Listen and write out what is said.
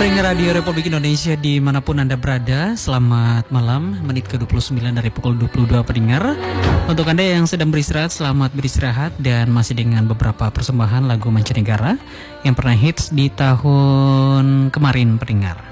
Pendengar Radio Republik Indonesia dimanapun Anda berada, selamat malam, menit ke-29 dari pukul 22 pendengar. Untuk Anda yang sedang beristirahat, selamat beristirahat dan masih dengan beberapa persembahan lagu mancanegara yang pernah hits di tahun kemarin pendengar.